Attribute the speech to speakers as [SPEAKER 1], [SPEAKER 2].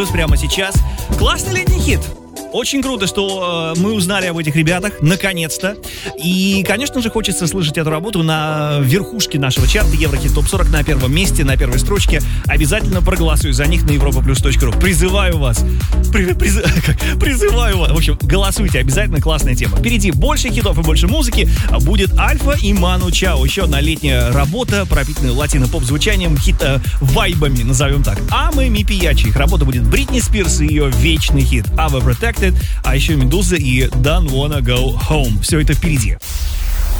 [SPEAKER 1] Прямо сейчас. Классный летний хит. Очень круто, что мы узнали об этих ребятах, наконец-то. И, конечно же, хочется слышать эту работу на верхушке нашего чарта Еврохит Топ 40 на первом месте, на первой строчке. Обязательно проголосуй за них на europaplus.ru. Призываю вас. Призываю вас. В общем, голосуйте, обязательно классная тема. Впереди больше хитов и больше музыки. Будет Альфа и Ману Чао. Еще одна летняя работа, пропитанная латино-поп звучанием, вайбами, назовем так. А мы Ми Пиячи. Их работа будет Бритни Спирс и ее вечный хит Ava Protected, а еще Медуза и Don't Wanna Go Home. Все это впереди.